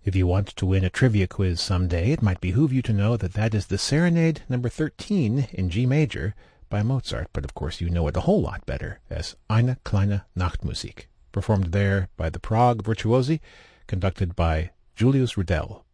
If you want to win a trivia quiz someday, it might behoove you to know that that is the Serenade number 13 in G major by Mozart, but of course you know it a whole lot better as Eine kleine Nachtmusik, performed there by the Prague Virtuosi, conducted by Julius Rudel.